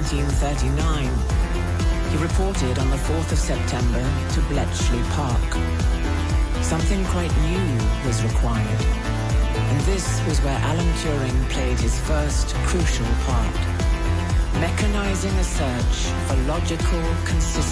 1939. He reported on the 4th of September to Bletchley Park. Something quite new was required, and this was where Alan Turing played his first crucial part, mechanizing a search for logical consistency.